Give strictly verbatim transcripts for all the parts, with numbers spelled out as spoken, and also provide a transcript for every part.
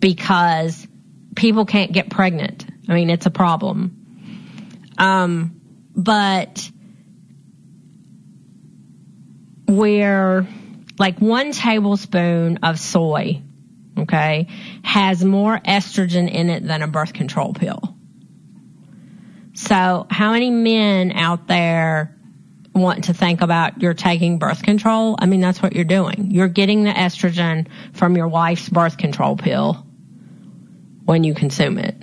because people can't get pregnant. I mean, it's a problem. Um, but we're like one tablespoon of soy, okay, has more estrogen in it than a birth control pill. So how many men out there want to think about you're taking birth control? I mean, that's what you're doing. You're getting the estrogen from your wife's birth control pill when you consume it.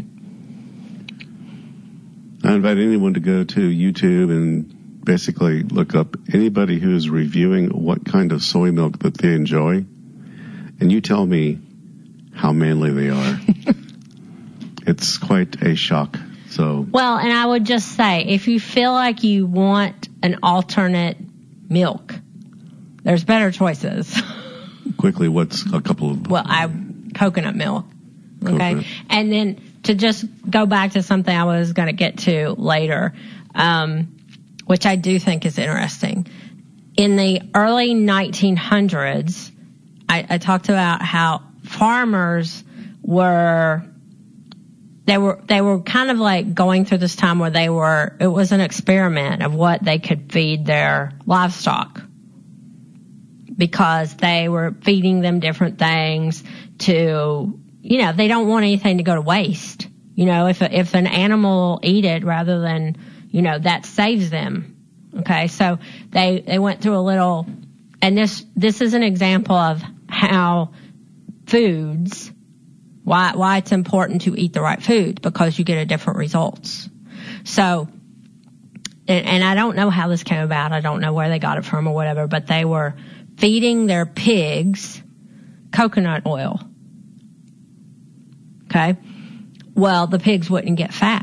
I invite anyone to go to YouTube and basically look up anybody who is reviewing what kind of soy milk that they enjoy, and you tell me how manly they are. It's quite a shock. So well, and I would just say, if you feel like you want an alternate milk, there's better choices. Quickly, what's a couple of... Well, I coconut milk. Okay. Coconut. And then to just go back to something I was going to get to later, um, which I do think is interesting. In the early nineteen hundreds, I, I talked about how farmers were... They were, they were kind of like going through this time where they were, it was an experiment of what they could feed their livestock, because they were feeding them different things to, you know, they don't want anything to go to waste. You know, if, if an animal will eat it rather than, you know, that saves them. Okay. So they, they went through a little, and this, this is an example of how foods, Why, why it's important to eat the right food, because you get a different results. So, and, and I don't know how this came about. I don't know where they got it from or whatever, but they were feeding their pigs coconut oil. Okay. Well, the pigs wouldn't get fat.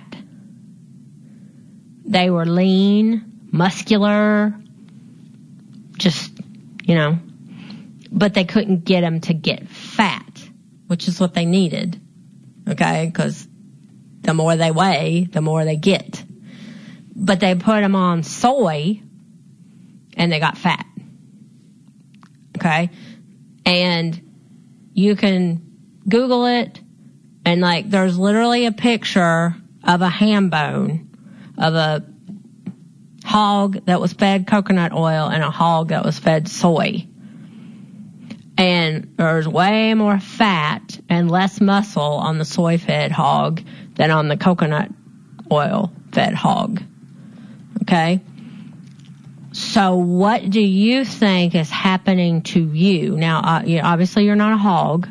They were lean, muscular, just, you know, but they couldn't get them to get fat, which is what they needed, okay? Because the more they weigh, the more they get. But they put them on soy, and they got fat, okay? And you can Google it, and like there's literally a picture of a ham bone of a hog that was fed coconut oil and a hog that was fed soy. And there's way more fat and less muscle on the soy-fed hog than on the coconut oil-fed hog. Okay? So what do you think is happening to you? Now, uh, you know, obviously you're not a hog.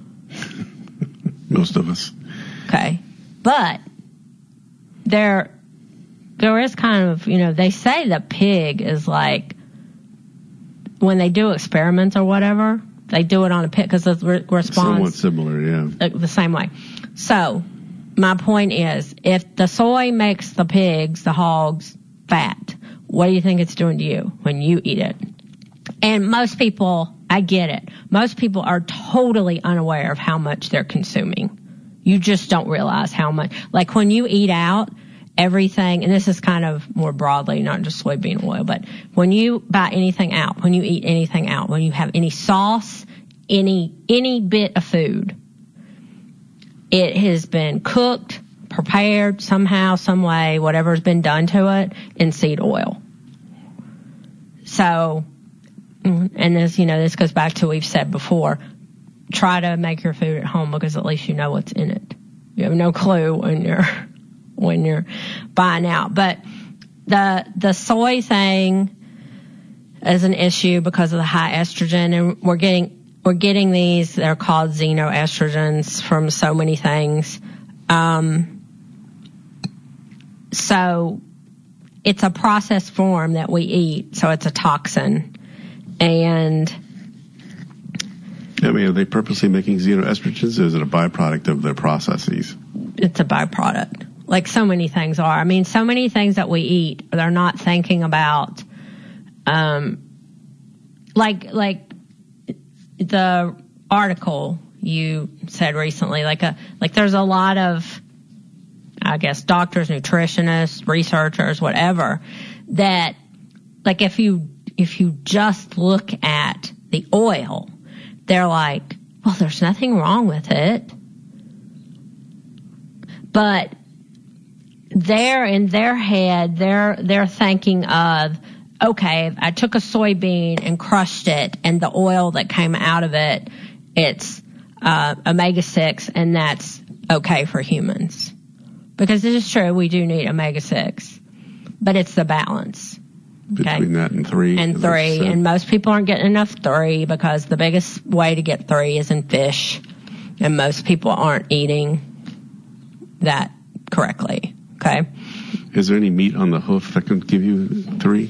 Most of us. Okay. But there, there is kind of, you know, they say the pig is like, when they do experiments or whatever, they do it on a pig because the re- response... Somewhat similar, yeah. The same way. So, my point is, if the soy makes the pigs, the hogs, fat, what do you think it's doing to you when you eat it? And most people, I get it, most people are totally unaware of how much they're consuming. You just don't realize how much. Like when you eat out, everything, and this is kind of more broadly, not just soybean oil, but when you buy anything out, when you eat anything out, when you have any sauce, any, any bit of food, it has been cooked, prepared somehow, some way, whatever's been done to it, in seed oil. So, and this, you know, this goes back to what we've said before, try to make your food at home because at least you know what's in it. You have no clue when you're when you're buying out. But the the soy thing is an issue because of the high estrogen, and we're getting we're getting these, they're called xenoestrogens, from so many things. Um, so it's a processed form that we eat, so it's a toxin. And I mean, are they purposely making xenoestrogens, or is it a byproduct of their processes? It's a byproduct. Like so many things are. I mean, so many things that we eat, they're not thinking about, um, like, like the article you said recently, like a, like there's a lot of, I guess, doctors, nutritionists, researchers, whatever, that, like if you, if you just look at the oil, they're like, well, there's nothing wrong with it. But they're in their head, they're, they're thinking of, okay, if I took a soybean and crushed it and the oil that came out of it, it's, uh, omega six and that's okay for humans. Because it is true, we do need omega six. But it's the balance. Okay? Between that and three. And three. Uh, and most people aren't getting enough three because the biggest way to get three is in fish. And most people aren't eating that correctly. Okay? Is there any meat on the hoof that can give you three?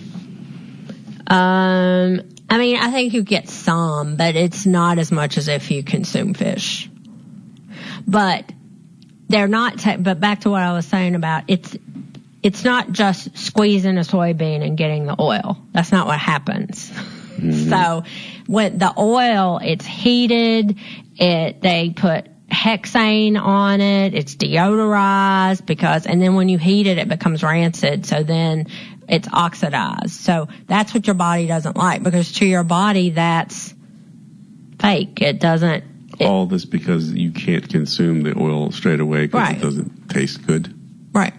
Um, I mean, I think you get some, but it's not as much as if you consume fish. But they're not, ta- but back to what I was saying about it's, it's not just squeezing a soybean and getting the oil. That's not what happens. Mm-hmm. So when the oil, it's heated, it, they put hexane on it, it's deodorized because, and then when you heat it, it becomes rancid. So then it's oxidized. So that's what your body doesn't like because to your body, that's fake. It doesn't. It, All this because you can't consume the oil straight away because right. it doesn't taste good. Right.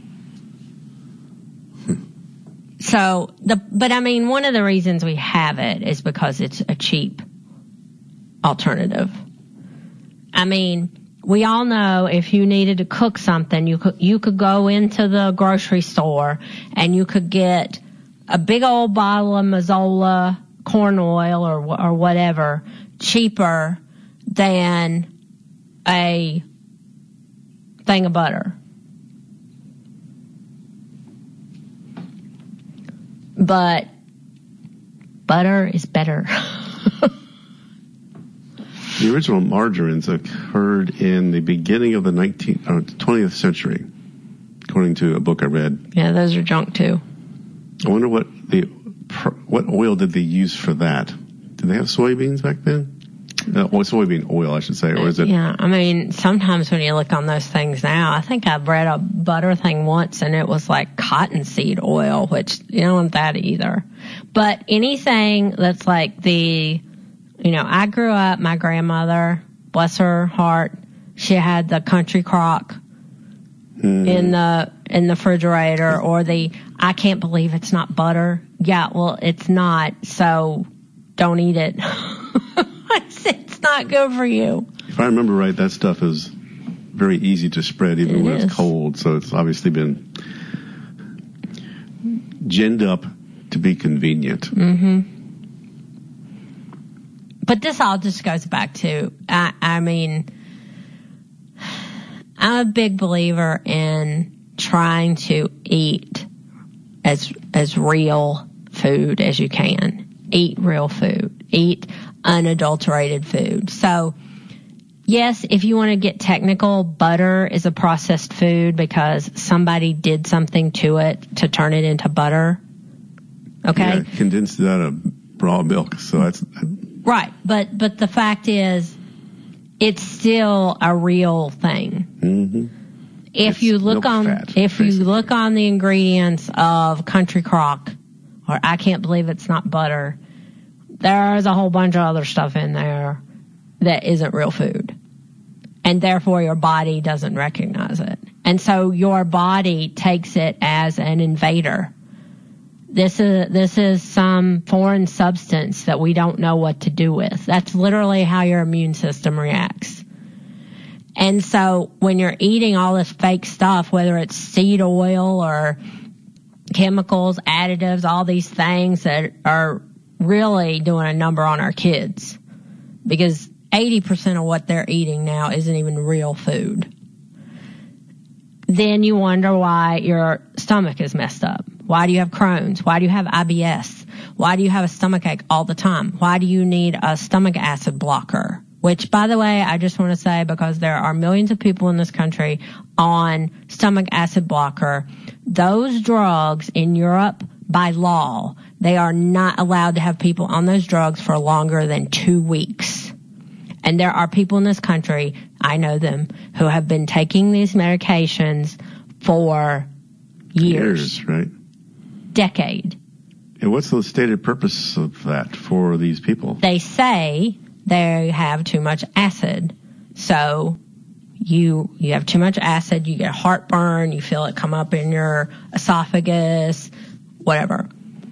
So the, but I mean, one of the reasons we have it is because it's a cheap alternative. I mean, we all know if you needed to cook something, you could, you could go into the grocery store and you could get a big old bottle of Mazola corn oil or, or whatever cheaper than a thing of butter. But butter is better. The original margarines occurred in the beginning of the nineteenth, uh, twentieth century, according to a book I read. Yeah, those are junk too. I wonder what the what oil did they use for that? Did they have soybeans back then? Uh, well, soybean oil, I should say, or is it? Yeah, I mean, sometimes when you look on those things now, I think I've read a butter thing once, and it was like cottonseed oil, which you don't want that either. But anything that's like the, you know, I grew up, my grandmother, bless her heart, she had the country crock mm. in the in the refrigerator, or the I can't believe it's not butter. Yeah, well, it's not, so don't eat it. It's not good for you. If I remember right, that stuff is very easy to spread even it when is. It's cold. So it's obviously been ginned up to be convenient. Mm-hmm. But this all just goes back to, I, I mean, I'm a big believer in trying to eat as as real food as you can. Eat real food. Eat unadulterated food. So, yes, if you want to get technical, butter is a processed food because somebody did something to it to turn it into butter. Okay? Yeah, condensed it out of raw milk. So that's right. But but the fact is, it's still a real thing. Mm-hmm. If it's you look on fat, if basically. you look on the ingredients of country crock, or I can't believe it's not butter, there's a whole bunch of other stuff in there that isn't real food. And therefore your body doesn't recognize it. And so your body takes it as an invader. This is, this is some foreign substance that we don't know what to do with. That's literally how your immune system reacts. And so when you're eating all this fake stuff, whether it's seed oil or chemicals, additives, all these things that are really doing a number on our kids, because eighty percent of what they're eating now isn't even real food. Then you wonder why your stomach is messed up. Why do you have Crohn's? Why do you have I B S? Why do you have a stomach ache all the time? Why do you need a stomach acid blocker? Which, by the way, I just want to say, because there are millions of people in this country on stomach acid blocker, those drugs in Europe, by law, they are not allowed to have people on those drugs for longer than two weeks. And there are people in this country, I know them, who have been taking these medications for years. Years, right? Decade. And what's the stated purpose of that for these people? They say they have too much acid, so you, you have too much acid, you get heartburn, you feel it come up in your esophagus, whatever.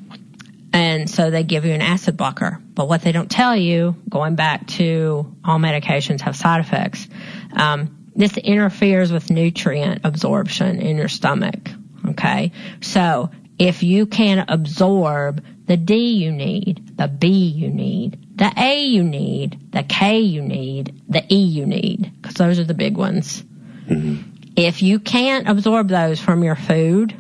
And so they give you an acid blocker. But what they don't tell you, going back to all medications have side effects, um, this interferes with nutrient absorption in your stomach. Okay? So if you can't absorb the D you need, the B you need, the A you need, the K you need, the E you need, because those are the big ones. Mm-hmm. If you can't absorb those from your food,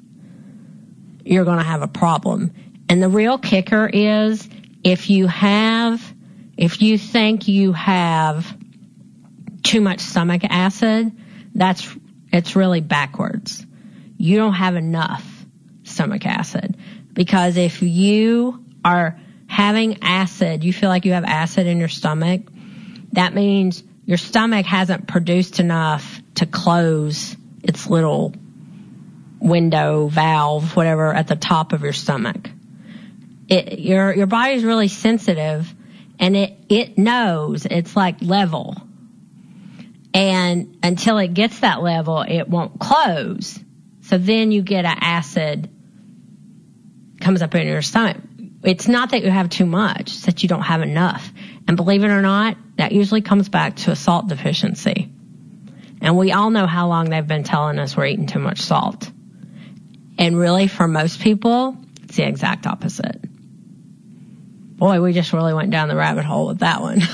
you're going to have a problem. And the real kicker is if you have, if you think you have too much stomach acid, that's, it's really backwards. You don't have enough stomach acid. Because if you are having acid, you feel like you have acid in your stomach, that means your stomach hasn't produced enough to close its little window, valve, whatever, at the top of your stomach. It, your, your body's really sensitive, and it, it knows it's like level. And until it gets that level, it won't close. So then you get an acid comes up in your stomach. It's not that you have too much, it's that you don't have enough. And believe it or not, that usually comes back to a salt deficiency. And we all know how long they've been telling us we're eating too much salt. And really, for most people, it's the exact opposite. Boy, we just really went down the rabbit hole with that one.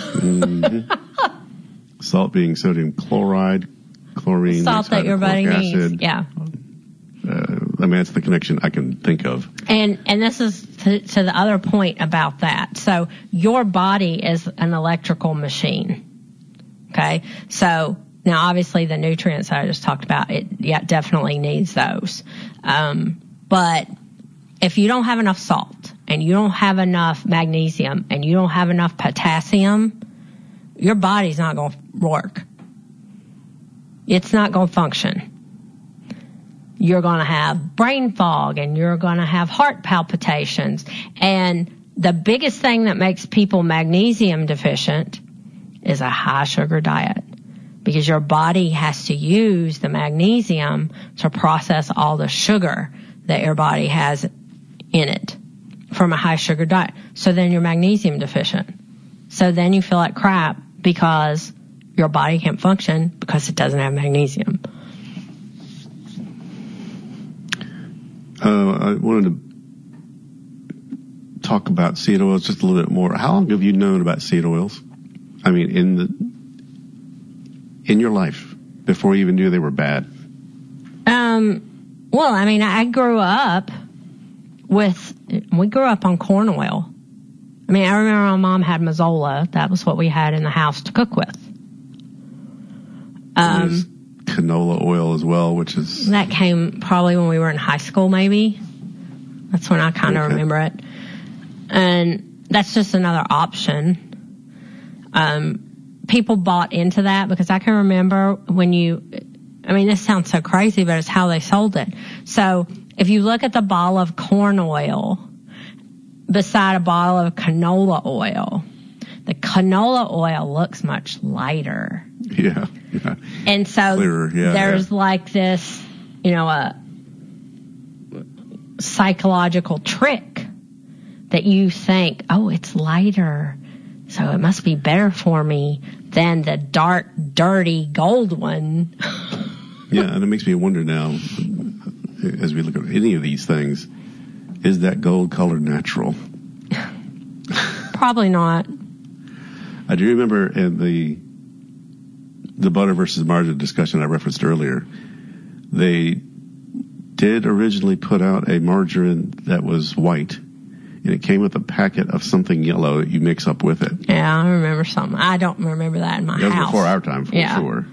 Mm-hmm. Salt being sodium chloride, chlorine, salt that your body acid. needs. Yeah. Uh, I mean, that's the connection I can think of. And and this is to, to the other point about that. So your body is an electrical machine. Okay? So now obviously the nutrients that I just talked about, it yeah, definitely needs those. Um, but if you don't have enough salt and you don't have enough magnesium and you don't have enough potassium, your body's not going to work. It's not going to function. You're going to have brain fog and you're going to have heart palpitations. And the biggest thing that makes people magnesium deficient is a high sugar diet, because your body has to use the magnesium to process all the sugar that your body has in it from a high sugar diet. So then you're magnesium deficient. So then you feel like crap because your body can't function because it doesn't have magnesium. Uh, I wanted to talk about seed oils just a little bit more. How long have you known about seed oils? I mean, in the in your life, before you even knew they were bad. Um. Well, I mean, I grew up with. We grew up on corn oil. I mean, I remember my mom had Mazola. That was what we had in the house to cook with. Um. Canola oil as well, which is... That came probably when we were in high school, maybe. That's when I kind of okay. remember it. And that's just another option. Um, people bought into that because I can remember when you... I mean, this sounds so crazy, but it's how they sold it. So if you look at the bottle of corn oil beside a bottle of canola oil, the canola oil looks much lighter. Yeah. yeah. And so Clearer, yeah, there's yeah. like this, you know, a psychological trick that you think, oh, it's lighter, so it must be better for me than the dark, dirty gold one. Yeah, and it makes me wonder now, as we look at any of these things, is that gold color natural? Probably not. I do remember in the the butter versus margarine discussion I referenced earlier, they did originally put out a margarine that was white, and it came with a packet of something yellow that you mix up with it. Yeah, I remember something. I don't remember that in my that house. That was before our time, for yeah. sure.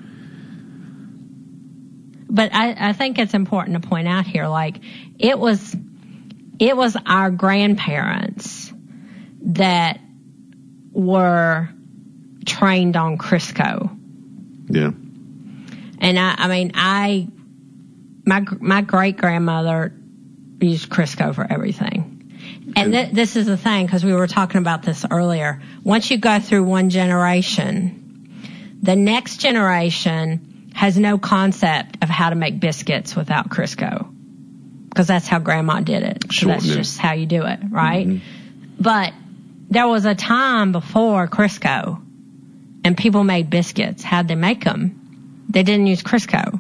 But I, I think it's important to point out here, like, it was, it was our grandparents that were trained on Crisco. Yeah. And I, I mean, I, my, my great grandmother used Crisco for everything. And th- this is the thing, because we were talking about this earlier. Once you go through one generation, The next generation has no concept of how to make biscuits without Crisco. Because that's how Grandma did it. So that's just how you do it, right? Mm-hmm. But there was a time before Crisco, and people made biscuits. How'd they make them? They didn't use Crisco.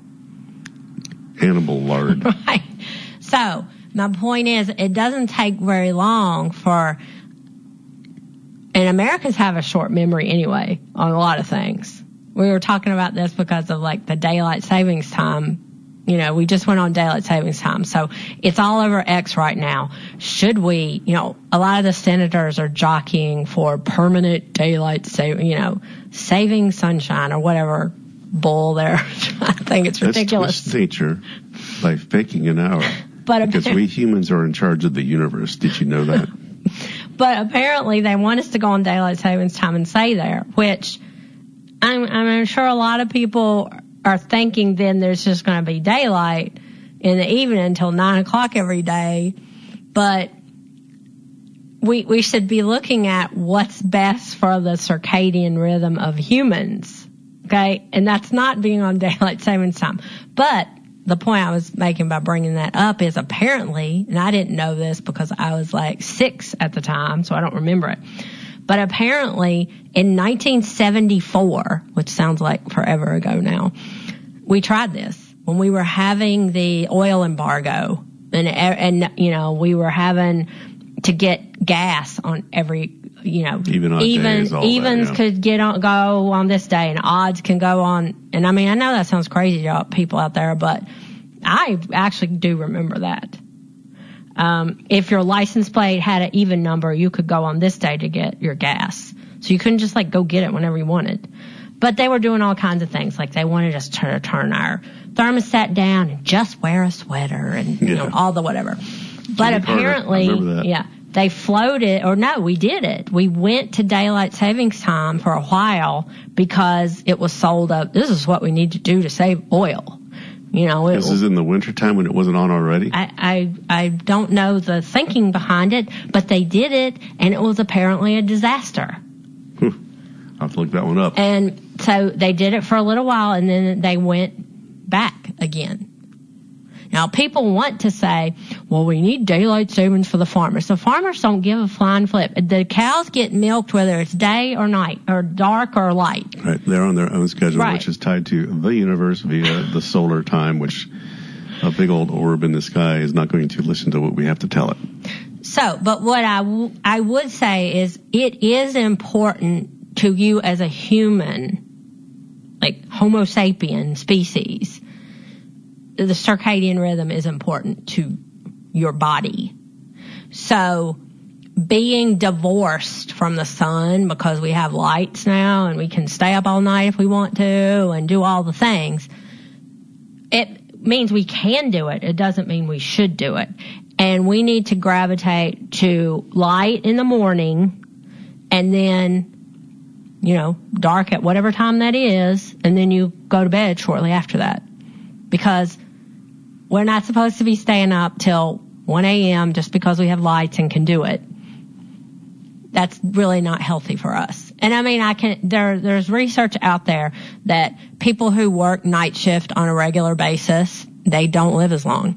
Animal lard. Right. So, my point is, it doesn't take very long for, and Americans have a short memory anyway on a lot of things. We were talking about this because of like the daylight savings time. You know, we just went on daylight savings time. So it's all over X right now. Should we, you know, a lot of the senators are jockeying for permanent daylight saving, you know, saving sunshine or whatever bull there. I think it's ridiculous. That's twist nature by faking an hour. But because we humans are in charge of the universe. Did you know that? But apparently they want us to go on daylight savings time and stay there, which I'm, I'm sure a lot of people are thinking then there's just going to be daylight in the evening until nine o'clock every day. But we, we should be looking at what's best for the circadian rhythm of humans. Okay. And that's not being on daylight savings time. But the point I was making by bringing that up is apparently, and I didn't know this because I was like six at the time, so I don't remember it. But apparently in nineteen seventy-four, which sounds like forever ago now, we tried this when we were having the oil embargo and, and, you know, we were having to get gas on every, you know, even on even, days, all evens that, yeah. could get on, go on this day and odds can go on. And I mean, I know that sounds crazy to people out there, but I actually do remember that. Um, if your license plate had an even number, you could go on this day to get your gas. So you couldn't just like go get it whenever you wanted. But they were doing all kinds of things. Like they wanted us to turn our thermostat down and just wear a sweater and, you yeah. know, all the whatever. But Jimmy apparently, yeah, they floated, or no, we did it. We went to daylight savings time for a while because it was sold up. This is what we need to do to save oil. You know, it, this is in the wintertime when it wasn't on already? I, I, I don't know the thinking behind it, but they did it, and it was apparently a disaster. I'll have to look that one up. And so they did it for a little while, and then they went back again. Now, people want to say, well, we need daylight savings for the farmers. The farmers don't give a flying flip. The cows get milked whether it's day or night, or dark or light. Right. They're on their own schedule, right. which is tied to the universe via the solar time, which a big old orb in the sky is not going to listen to what we have to tell it. So, but what I, w- I would say is it is important to you as a human, like Homo sapien species. The circadian rhythm is important to your body. So being divorced from the sun because we have lights now and we can stay up all night if we want to and do all the things, it means we can do it. It doesn't mean we should do it. And we need to gravitate to light in the morning and then, you know, dark at whatever time that is, and then you go to bed shortly after that. Because we're not supposed to be staying up till one a.m. just because we have lights and can do it. That's really not healthy for us. And I mean, I can, there, there's research out there that people who work night shift on a regular basis, they don't live as long.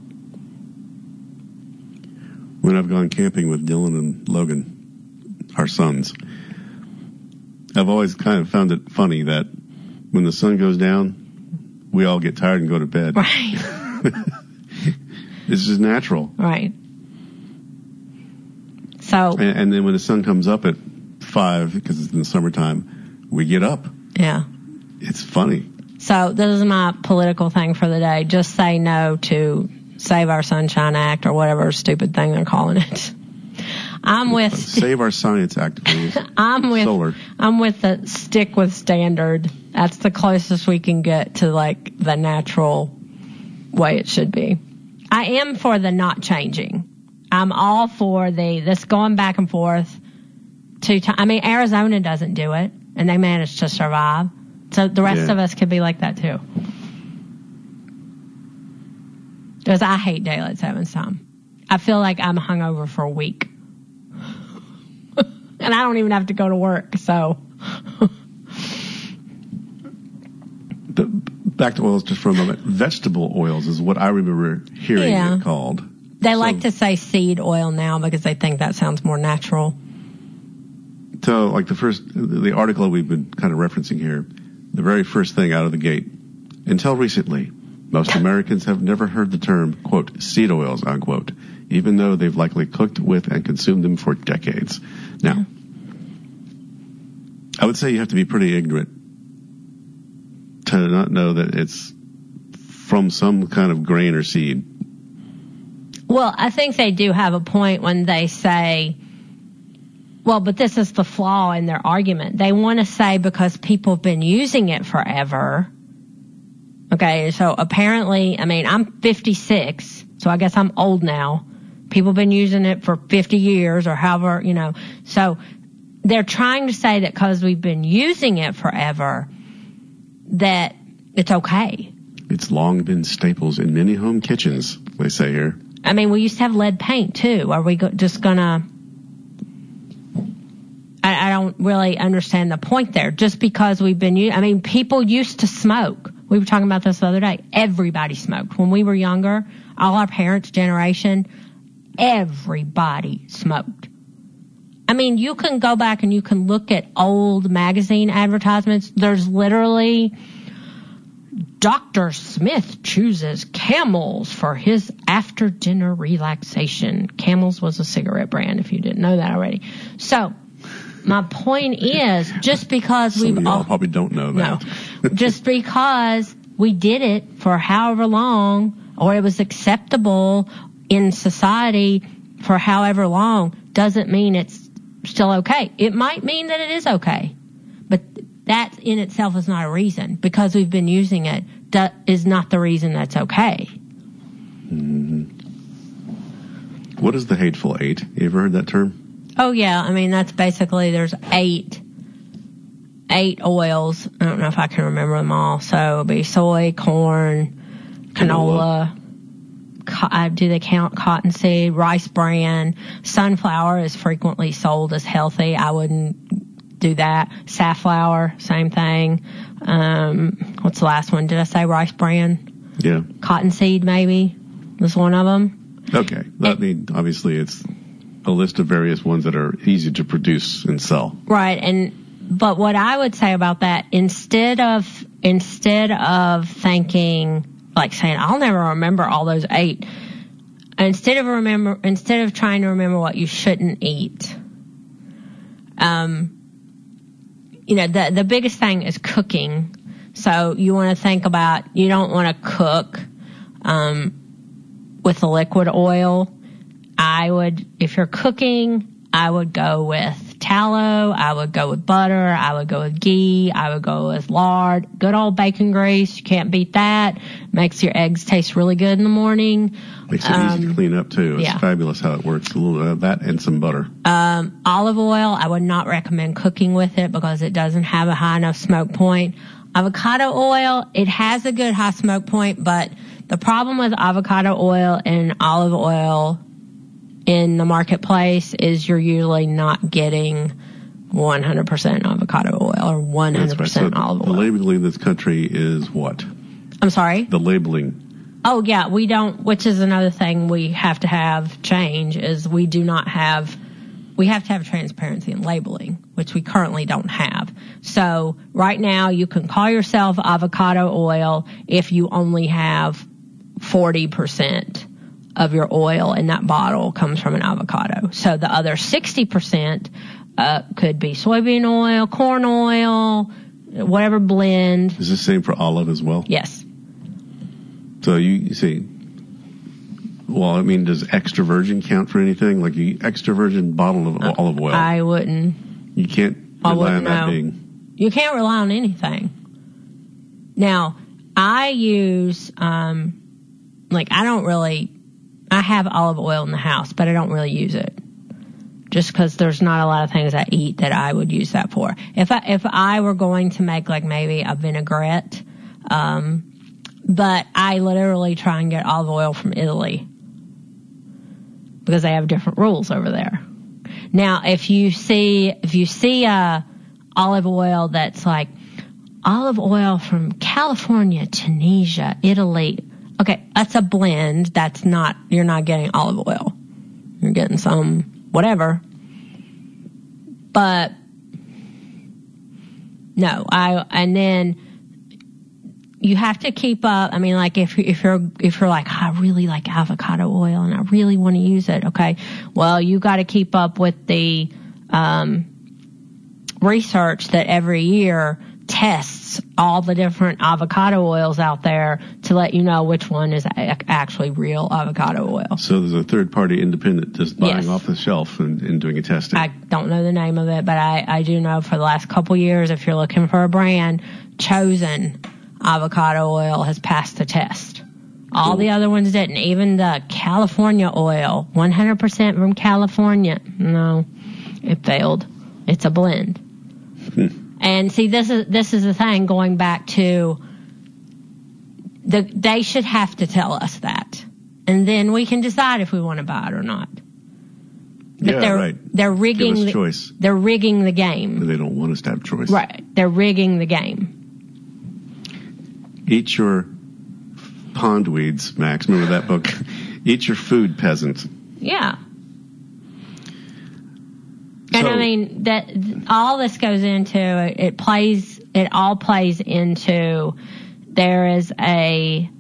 When I've gone camping with Dylan and Logan, our sons, I've always kind of found it funny that when the sun goes down, we all get tired and go to bed. Right. This is natural. Right. So. And, and then when the sun comes up at five, because it's in the summertime, we get up. Yeah. It's funny. So this is my political thing for the day. Just say no to Save Our Sunshine Act or whatever stupid thing they're calling it. I'm with Save Our Science Act, please. I'm with Solar. I'm with the stick with standard. That's the closest we can get to like the natural way it should be. I am for the not changing. I'm all for the this going back and forth. Two times. I mean, Arizona doesn't do it, and they manage to survive. So the rest yeah. of us could be like that too. Because I hate daylight savings time. I feel like I'm hungover for a week. And I don't even have to go to work, so. the, back to oils just for a moment. Vegetable oils is what I remember hearing Yeah. it called. They So- like to say seed oil now because they think that sounds more natural. So, like the first, the article we've been kind of referencing here, the very first thing out of the gate, until recently, most Americans have never heard the term, quote, seed oils, unquote, even though they've likely cooked with and consumed them for decades. Now, I would say you have to be pretty ignorant to not know that it's from some kind of grain or seed. Well, I think they do have a point when they say, well, but this is the flaw in their argument. They want to say because people have been using it forever. Okay, so apparently, I mean, I'm fifty-six, so I guess I'm old now. People have been using it for fifty years or however, you know. So they're trying to say that because we've been using it forever, that it's okay. It's long been staples in many home kitchens, they say here. I mean, we used to have lead paint too. Are we go- just gonna... I, I don't really understand the point there. Just because we've been using... I mean, people used to smoke. We were talking about this the other day. Everybody smoked. When we were younger, all our parents' generation, everybody smoked. I mean, you can go back and you can look at old magazine advertisements. There's literally... Doctor Smith chooses Camels for his after-dinner relaxation. Camels was a cigarette brand, if you didn't know that already. So, my point is, just because Some we've of y'all all... probably don't know that. No. Just because we did it for however long, or it was acceptable in society for however long, doesn't mean it's still okay. It might mean that it is okay. But that in itself is not a reason. Because we've been using it that is not the reason that's okay. Mm-hmm. What is the Hateful Eight? You ever heard that term? Oh, yeah. I mean, that's basically, there's eight, eight oils. I don't know if I can remember them all. So it'll be soy, corn, canola. canola. Co- do they count cottonseed, rice bran? Sunflower is frequently sold as healthy. I wouldn't do that. Safflower, same thing. Um, what's the last one? Did I say rice bran? Yeah. Cottonseed, maybe, was one of them. Okay. I mean, obviously it's a list of various ones that are easy to produce and sell. Right. And, but what I would say about that, instead of, instead of thinking, like saying, I'll never remember all those eight, instead of remember, instead of trying to remember what you shouldn't eat, um, you know, the, the biggest thing is cooking. So you want to think about, you don't want to cook, um, with a liquid oil. I would, if you're cooking, I would go with tallow. I would go with butter. I would go with ghee. I would go with lard. Good old bacon grease. You can't beat that. Makes your eggs taste really good in the morning. Makes it um, easy to clean up too. It's yeah. fabulous how it works. A little of that and some butter. Um, olive oil, I would not recommend cooking with it because it doesn't have a high enough smoke point. Avocado oil, it has a good high smoke point, but the problem with avocado oil and olive oil in the marketplace is you're usually not getting one hundred percent avocado oil or one hundred percent That's right. So olive the oil. labeling in this country is what? I'm sorry? The labeling. Oh, yeah, we don't, which is another thing we have to have change, is we do not have, we have to have transparency in labeling, which we currently don't have. So right now you can call yourself avocado oil if you only have forty percent of your oil in that bottle comes from an avocado. So the other sixty percent uh, could be soybean oil, corn oil, whatever blend. Is this the same for olive as well? Yes. So you, you see, well, I mean, does extra virgin count for anything? Like the extra virgin bottle of uh, olive oil? I wouldn't. You can't I rely on wouldn't that know. being. You can't rely on anything. Now, I use, um, like, I don't really, I have olive oil in the house, but I don't really use it. Just because there's not a lot of things I eat that I would use that for. If I, if I were going to make, like, maybe a vinaigrette, um, but I literally try and get olive oil from Italy because they have different rules over there. Now, if you see, if you see a olive oil that's like olive oil from California, Tunisia, Italy. Okay, that's a blend. That's not, you're not getting olive oil. You're getting some whatever. But no, I, and then you have to keep up. I mean, like if, if you're, if you're like, I really like avocado oil and I really want to use it. Okay. Well, you got to keep up with the, um, research that every year tests all the different avocado oils out there to let you know which one is a- actually real avocado oil. So there's a third party independent just buying Yes. off the shelf and, and doing a testing. I don't know the name of it, but I, I do know for the last couple years, if you're looking for a brand, Chosen avocado oil has passed the test. All Cool. the other ones didn't. Even the California oil, one hundred percent from California. No, it failed. It's a blend. Hmm. And see, this is this is the thing. Going back to the, they should have to tell us that, and then we can decide if we want to buy it or not. But Yeah, they're right. they're rigging Give us the, choice. they're rigging the game. They don't want us to have choice. Right. They're rigging the game. Eat your pond weeds, Max. Remember that book? Eat your food, peasant. Yeah. And So- I mean, that all this goes into, it, it plays, it all plays into, there is a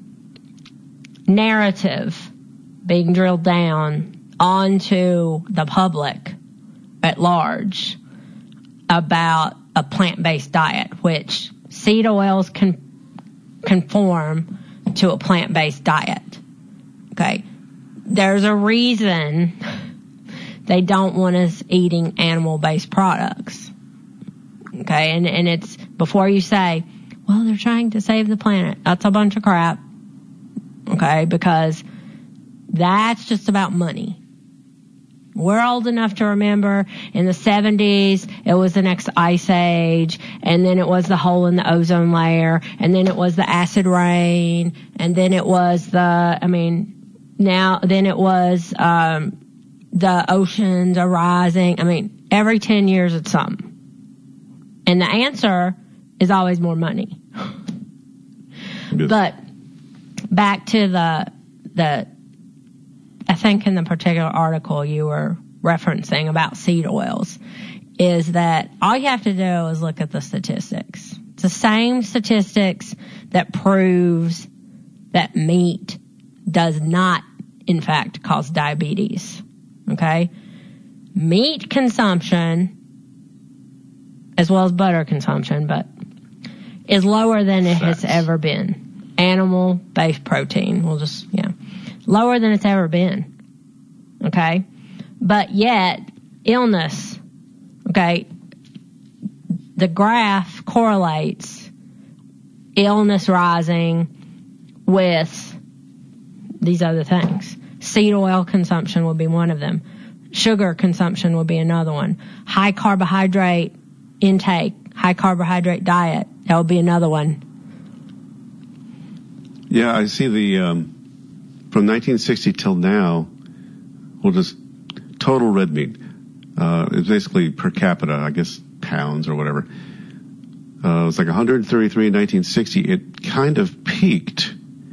narrative being drilled down onto the public at large about a plant-based diet, which seed oils can conform to a plant-based diet. Okay. There's a reason they don't want us eating animal-based products. Okay. And, and it's, before you say, well, they're trying to save the planet. That's a bunch of crap. Okay. Because that's just about money. We're old enough to remember in the seventies, it was the next ice age, and then it was the hole in the ozone layer, and then it was the acid rain, and then it was the, I mean, now, then it was, um, the oceans are rising. I mean, every ten years it's something. And the answer is always more money. Yes. But back to the, the, I think in the particular article you were referencing about seed oils, is that all you have to do is look at the statistics. It's the same statistics that proves that meat does not, in fact, cause diabetes. Okay? Meat consumption, as well as butter consumption, but is lower than it has Facts. ever been. Animal-based protein, we'll just, yeah. Lower than it's ever been. Okay? But yet, illness, okay, the graph correlates illness rising with these other things. Seed oil consumption would be one of them. Sugar consumption would be another one. High carbohydrate intake, high carbohydrate diet, that would be another one. Yeah, I see the, um, from nineteen sixty till now, we'll just, total red meat. Uh, it's basically per capita, I guess, pounds or whatever. Uh, it was like one hundred thirty-three in nineteen sixty. It kind of peaked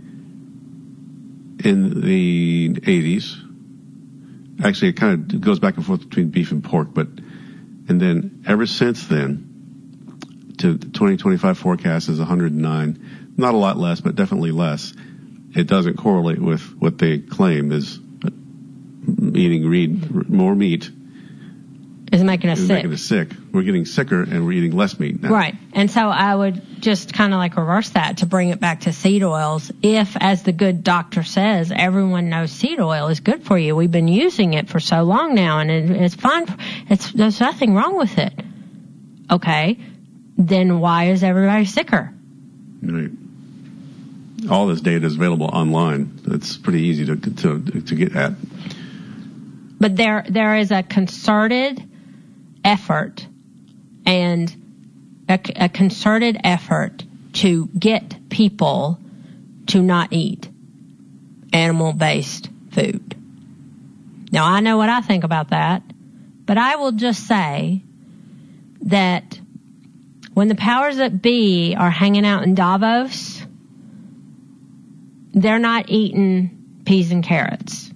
in the eighties. Actually, it kind of goes back and forth between beef and pork, but, and then ever since then, to the twenty twenty-five forecast is one hundred nine. Not a lot less, but definitely less. It doesn't correlate with what they claim is eating read, more meat Is making us is sick. making us sick. We're getting sicker and we're eating less meat now. Right. And so I would just kind of like reverse that to bring it back to seed oils. If, as the good doctor says, everyone knows seed oil is good for you. We've been using it for so long now and it, it's fine. It's, there's nothing wrong with it. Okay. Then why is everybody sicker? Right. All this data is available online. It's pretty easy to to to get at. But there there is a concerted effort and a, a concerted effort to get people to not eat animal-based food. Now, I know what I think about that, but I will just say that when the powers that be are hanging out in Davos, they're not eating peas and carrots.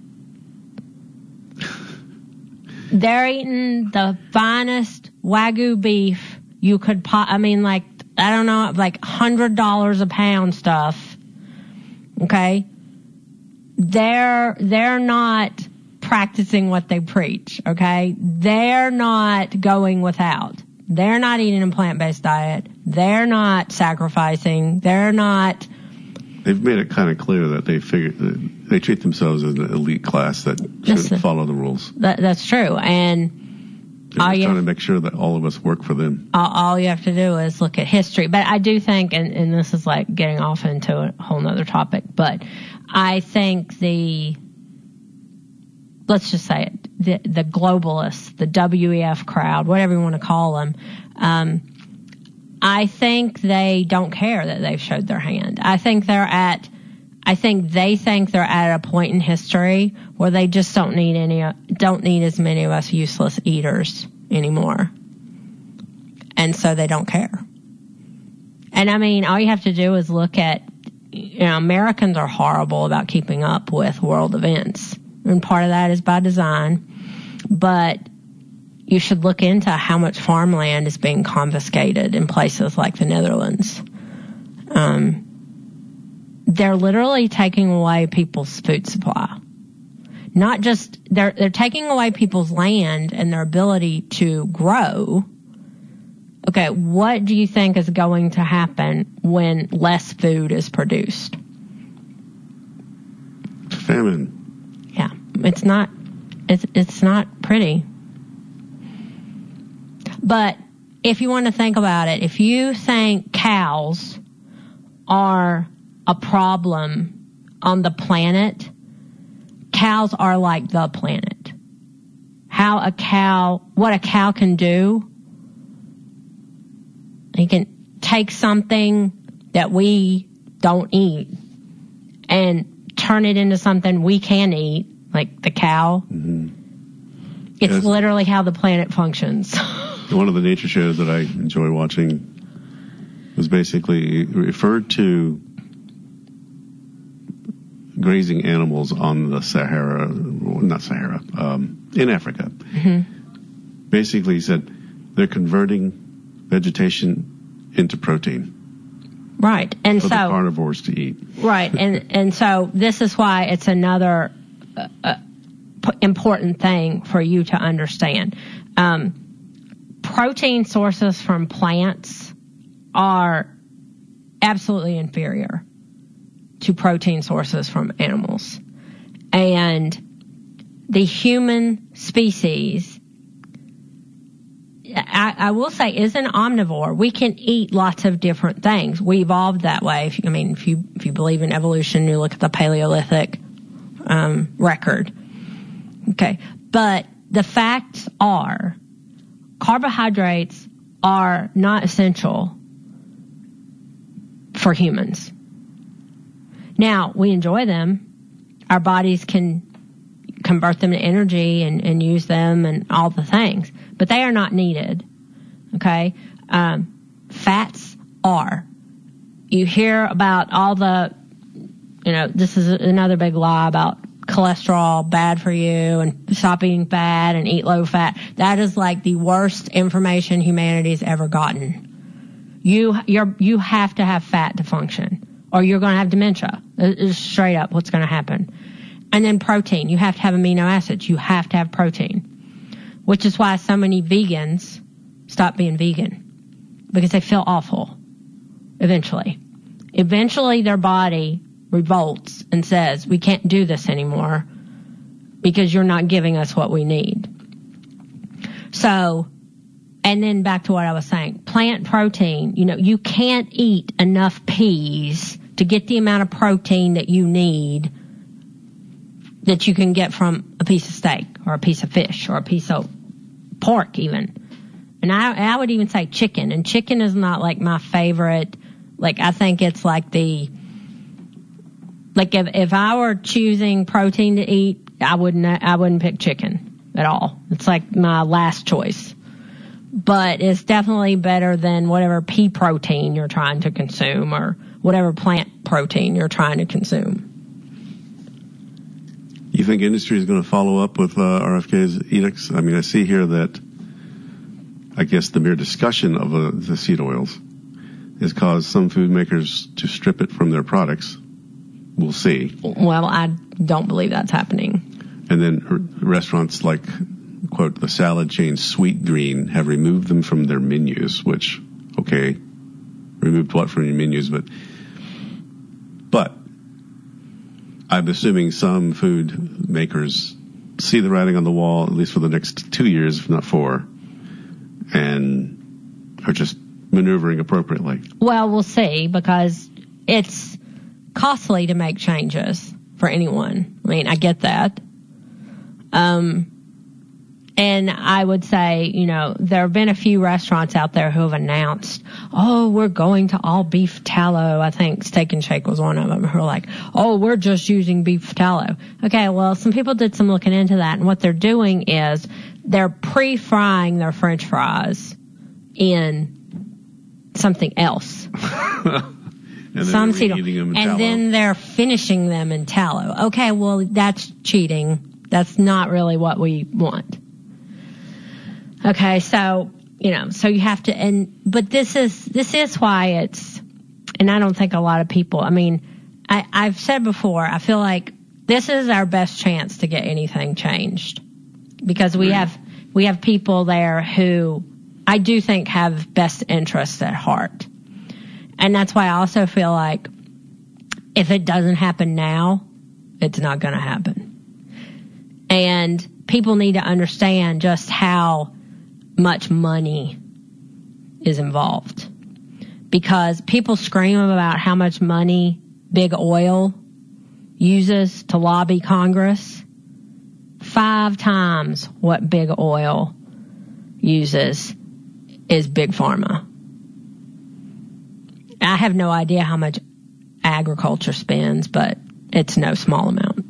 They're eating the finest Wagyu beef you could, po- I mean, like, I don't know, like one hundred dollars a pound stuff. Okay? They're, they're not practicing what they preach, okay? They're not going without. They're not eating a plant-based diet. They're not sacrificing. They're not... They've made it kind of clear that they figure that they treat themselves as an elite class that shouldn't Listen, follow the rules. That, that's true. And they're just trying to make sure that all of us work for them. All, all you have to do is look at history. But I do think, and, and this is like getting off into a whole nother topic, but I think the, let's just say it, the, the globalists, the W E F crowd, whatever you want to call them, um, I think they don't care that they've showed their hand. I think they're at, I think they think they're at a point in history where they just don't need any, don't need as many of us useless eaters anymore. And so they don't care. And I mean, all you have to do is look at, you know, Americans are horrible about keeping up with world events. And part of that is by design. But you should look into how much farmland is being confiscated in places like the Netherlands. Um, they're literally taking away people's food supply. Not just, they're, they're taking away people's land and their ability to grow. Okay, what do you think is going to happen when less food is produced? Famine. Yeah, it's not, it's, it's not pretty. But if you want to think about it, if you think cows are a problem on the planet, cows are like the planet. How a cow, what a cow can do, he can take something that we don't eat and turn it into something we can eat, like the cow. Mm-hmm. It's yes. literally how the planet functions. One of the nature shows that I enjoy watching was basically referred to grazing animals on the Sahara, not Sahara, um, in Africa. Mm-hmm. Basically, he said they're converting vegetation into protein. Right, and for so the carnivores to eat. Right, and and so this is why it's another uh, uh, important thing for you to understand. Um, protein sources from plants are absolutely inferior to protein sources from animals. And the human species, I, I will say, is an omnivore. We can eat lots of different things. We evolved that way. If you, I mean, if you if you believe in evolution, you look at the Paleolithic um, record. Okay, but the facts are, carbohydrates are not essential for humans. Now, we enjoy them. Our bodies can convert them to energy and, and use them and all the things, but they are not needed. Okay? Um, fats are. You hear about all the, you know, this is another big lie about cholesterol, bad for you, and stop eating fat and eat low fat. That is like the worst information humanity's ever gotten. You, you're, you have to have fat to function, or you're going to have dementia. It's straight up what's going to happen. And then protein. You have to have amino acids. You have to have protein. Which is why so many vegans stop being vegan. Because they feel awful. Eventually. Eventually their body revolts and says, we can't do this anymore because you're not giving us what we need. So, and then back to what I was saying. Plant protein, you know, you can't eat enough peas to get the amount of protein that you need that you can get from a piece of steak or a piece of fish or a piece of pork even. And I, I would even say chicken. And chicken is not like my favorite. Like, I think it's like the, like if, if I were choosing protein to eat, I wouldn't, I wouldn't pick chicken at all. It's like my last choice. but it's definitely better than whatever pea protein you're trying to consume or whatever plant protein you're trying to consume. You think industry is going to follow up with uh, R F K's edicts? I mean, I see here that I guess the mere discussion of uh, the seed oils has caused some food makers to strip it from their products. We'll see. Well, I don't believe that's happening. And then restaurants like, quote, the salad chain Sweet Green have removed them from their menus, which, okay, removed what from your menus? But, but I'm assuming some food makers see the writing on the wall, at least for the next two years, if not four, and are just maneuvering appropriately. Well, we'll see, because it's costly to make changes for anyone. I mean, I get that. Um, and I would say, you know, there have been a few restaurants out there who have announced, oh, we're going to all beef tallow. I think Steak and Shake was one of them who were like, oh, we're just using beef tallow. Okay, well, some people did some looking into that, and what they're doing is they're pre-frying their French fries in something else. And Some then eating them in and tallow. then they're finishing them in tallow. Okay, well, that's cheating. That's not really what we want. Okay, so, you know, so you have to, and, but this is, this is why it's, and I don't think a lot of people, I mean, I, I've said before, I feel like this is our best chance to get anything changed. Because we have, we have people there who I do think have best interests at heart. And that's why I also feel like if it doesn't happen now, it's not going to happen. And people need to understand just how much money is involved. Because people scream about how much money big oil uses to lobby Congress. Five times what big oil uses is big pharma. I have no idea how much agriculture spends, but it's no small amount.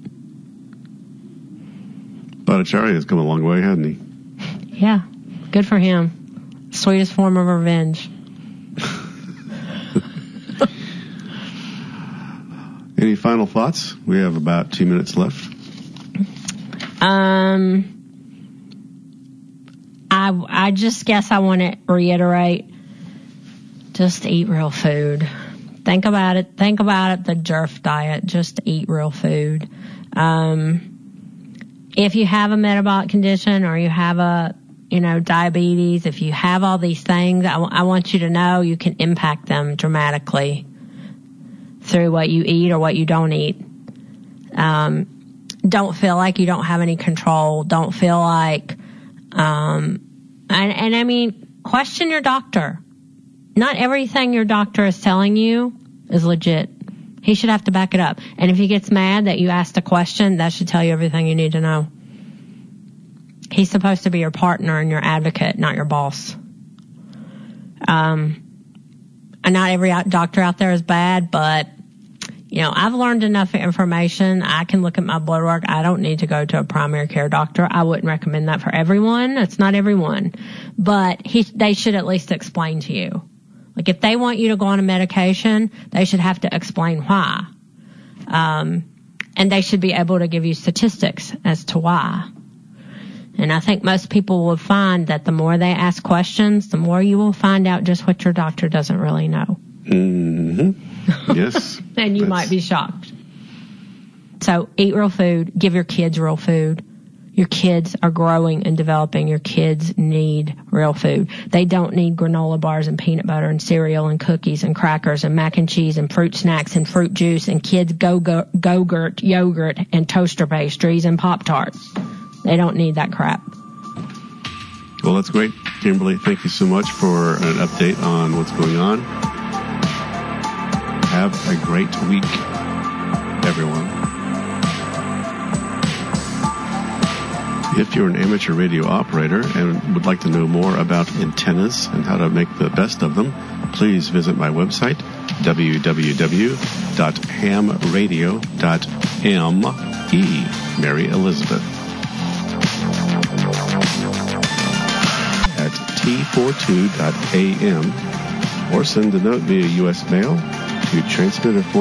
Bhattacharya has come a long way, hasn't he? Yeah, good for him. Sweetest form of revenge. Any final thoughts? We have about two minutes left. Um, I I just guess I want to reiterate. Just eat real food. Think about it. Think about it, the J E R F diet. Just eat real food. Um, if you have a metabolic condition or you have a, you know, diabetes, if you have all these things, I, w- I want you to know you can impact them dramatically through what you eat or what you don't eat. Um, don't feel like you don't have any control. Don't feel like, um, and, and I mean, question your doctor. Not everything your doctor is telling you is legit. He should have to back it up. And if he gets mad that you asked a question, that should tell you everything you need to know. He's supposed to be your partner and your advocate, not your boss. Um, and not every doctor out there is bad, but, you know, I've learned enough information. I can look at my blood work. I don't need to go to a primary care doctor. I wouldn't recommend that for everyone. It's not everyone. But he, they should at least explain to you. Like, if they want you to go on a medication, they should have to explain why. Um, and they should be able to give you statistics as to why. And I think most people will find that the more they ask questions, the more you will find out just what your doctor doesn't really know. Mm-hmm. Yes. And you That's... might be shocked. So eat real food. Give your kids real food. Your kids are growing and developing. Your kids need real food. They don't need granola bars and peanut butter and cereal and cookies and crackers and mac and cheese and fruit snacks and fruit juice and kids go-gurt, go-gurt, yogurt and toaster pastries and Pop-Tarts. They don't need that crap. Well, that's great. Kimberly, thank you so much for an update on what's going on. Have a great week, everyone. If you're an amateur radio operator and would like to know more about antennas and how to make the best of them, please visit my website, w w w dot ham radio dot m e. Mary Elizabeth. At t forty-two dot a m or send a note via U S mail to Transmitter